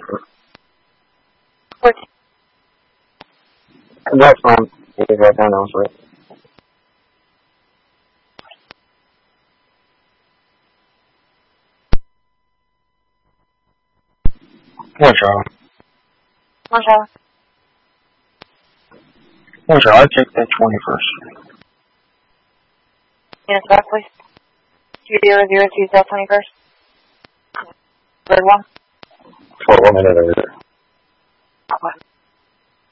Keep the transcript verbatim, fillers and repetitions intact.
fourteen. That's fine. You can write down those, right? One Charlie. One Charlie. One Charlie, I'll take that twenty-first. Units back, please. two zero zero two South twenty-first. Third one. For one minute over there. Okay.